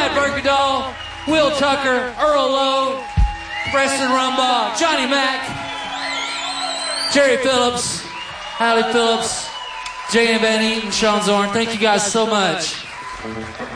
Brad Berkedahl, Will Tucker, Earl Lowe, Preston Rumbaugh, Johnny Mack, Jerry Phillips, Hallie Phillips, J.M. Van Eaton, Sean Zorn. Thank you guys so much.